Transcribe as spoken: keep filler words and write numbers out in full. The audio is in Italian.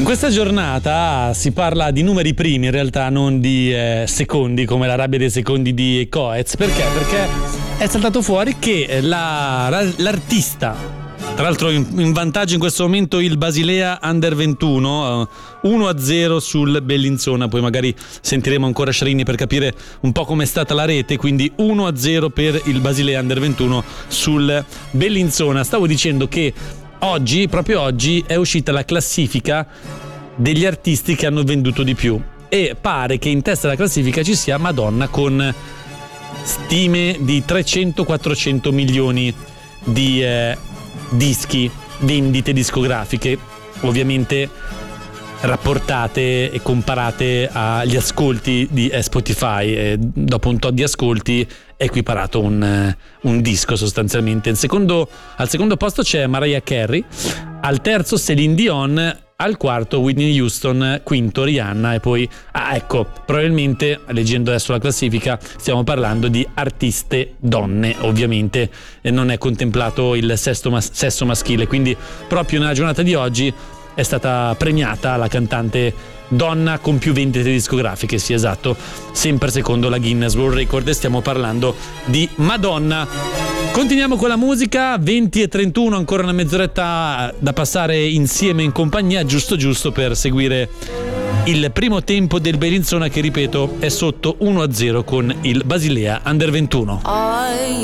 questa giornata si parla di numeri primi, in realtà non di eh, secondi, come la rabbia dei secondi di Coez. Perché? Perché è saltato fuori che la, l'artista, tra l'altro in, in vantaggio in questo momento il Basilea Under ventuno, uh, uno a zero sul Bellinzona, poi magari sentiremo ancora Sciarini per capire un po' com'è stata la rete, quindi uno a zero per il Basilea Under ventuno sul Bellinzona. Stavo dicendo che oggi, proprio oggi, è uscita la classifica degli artisti che hanno venduto di più e pare che in testa alla classifica ci sia Madonna con stime di trecento quattrocento milioni di eh, dischi, vendite discografiche, ovviamente rapportate e comparate agli ascolti di Spotify, e dopo un tot di ascolti è equiparato un, un disco sostanzialmente. Il secondo, al secondo posto c'è Mariah Carey, al terzo Celine Dion, al quarto Whitney Houston, quinto Rihanna e poi, ah ecco, probabilmente, leggendo adesso la classifica, stiamo parlando di artiste donne, ovviamente non è contemplato il sesso, mas- sesso maschile, quindi proprio nella giornata di oggi è stata premiata la cantante donna con più vendite discografiche, sì esatto, sempre secondo la Guinness World Record, e stiamo parlando di Madonna. Continuiamo con la musica, venti e trentuno, ancora una mezz'oretta da passare insieme in compagnia, giusto giusto per seguire il primo tempo del Bellinzona che, ripeto, è sotto uno a zero con il Basilea Under ventuno. Are